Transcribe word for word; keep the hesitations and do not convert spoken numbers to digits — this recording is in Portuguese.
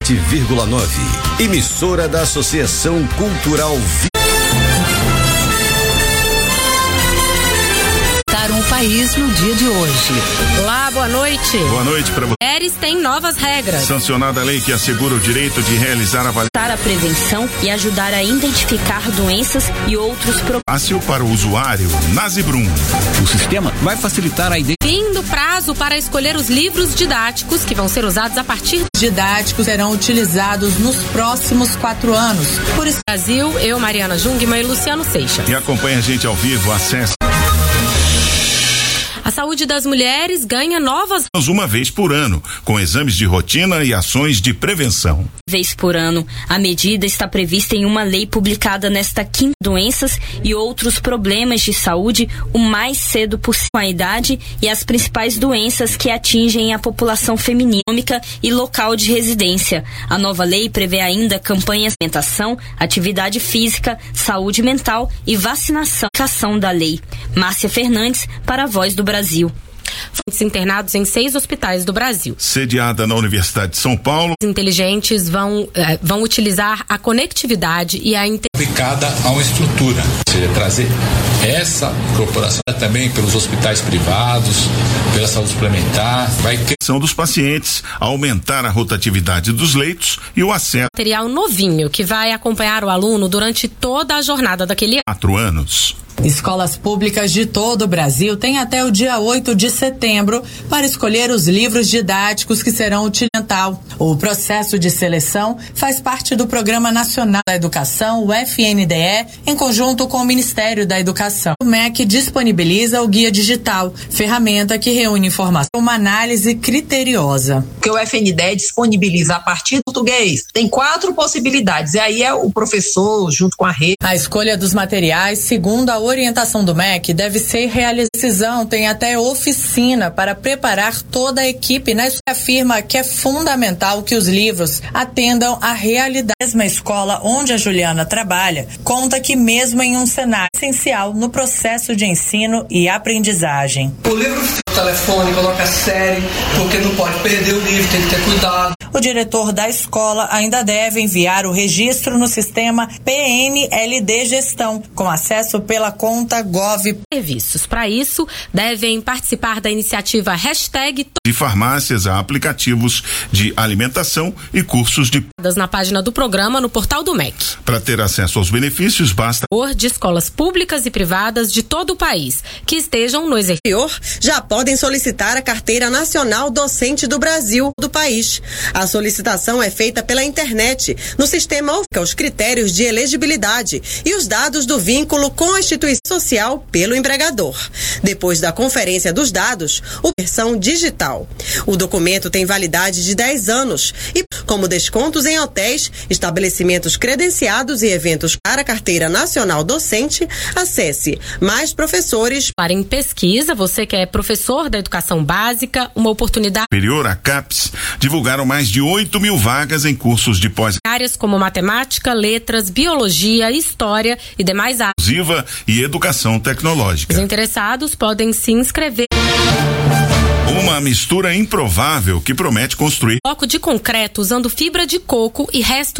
vírgula nove. Emissora da Associação Cultural o país no dia de hoje. Olá, boa noite. Boa noite para você. Mulheres têm novas regras. Sancionada a lei que assegura o direito de realizar a avaliação, a prevenção e ajudar a identificar doenças e outros problemas. Fácil para o usuário. Nasibrum. O sistema vai facilitar a identificação. Fim do prazo para escolher os livros didáticos que vão ser usados a partir. Didáticos serão utilizados nos próximos quatro anos. Por isso, Brasil, eu, Mariana Jungmann e Luciano Seixas. E acompanha a gente ao vivo, acesse. A saúde das mulheres ganha novas... Uma vez por ano, com exames de rotina e ações de prevenção. Vez por ano, a medida está prevista em uma lei publicada nesta quinta. Doenças e outros problemas de saúde o mais cedo possível, com a idade e as principais doenças que atingem a população feminina e local de residência. A nova lei prevê ainda campanhas de alimentação, atividade física, saúde mental e vacinação. Da lei. Márcia Fernandes, para a Voz do Brasil. Internados em seis hospitais do Brasil. Sediada na Universidade de São Paulo. Os inteligentes vão, eh, vão utilizar a conectividade e a aplicada a uma estrutura, ou seja, trazer essa incorporação também pelos hospitais privados, pela saúde suplementar, vai ter são dos pacientes, aumentar a rotatividade dos leitos e o acesso. Material novinho que vai acompanhar o aluno durante toda a jornada daquele quatro anos. Escolas públicas de todo o Brasil têm até o dia oito de setembro para escolher os livros didáticos que serão utilizados. O processo de seleção faz parte do Programa Nacional da Educação, o F N D E, em conjunto com o Ministério da Educação. O M E C disponibiliza o Guia Digital, ferramenta que reúne informações para uma análise criteriosa. O que o F N D E disponibiliza a partir do português tem quatro possibilidades, e aí é o professor junto com a rede. A escolha dos materiais, segundo a orientação do M E C, deve ser realizada. A decisão tem até oficina para preparar toda a equipe. Na escola afirma que é fundamental que os livros atendam à realidade. A mesma escola onde a Juliana trabalha conta que mesmo em um cenário essencial no processo de ensino e aprendizagem. O livro no telefone, coloca a série, porque não pode perder o livro, tem que ter cuidado. O diretor da escola ainda deve enviar o registro no sistema P N L D Gestão, com acesso pela conta Gov. Serviços. Para isso, devem participar da iniciativa hashtag de farmácias a aplicativos de alimentação e cursos de na página do programa no portal do M E C. Para ter acesso aos benefícios, basta de escolas públicas e privadas de todo o país que estejam no exterior já podem solicitar a Carteira Nacional Docente do Brasil do país. A solicitação é feita pela internet, no sistema os critérios de elegibilidade e os dados do vínculo com a instituição social pelo empregador. Depois da conferência dos dados, a versão digital. O documento tem validade de dez anos e, como descontos em hotéis, estabelecimentos credenciados e eventos para a Carteira Nacional Docente, acesse Mais Professores. Para em pesquisa, você que é professor da educação básica, uma oportunidade superior, a CAPES, divulgaram mais de oito mil vagas em cursos de pós áreas como matemática, letras, biologia, história e demais áreas e educação tecnológica. Os interessados podem se inscrever. Uma mistura improvável que promete construir bloco de concreto usando fibra de coco e restos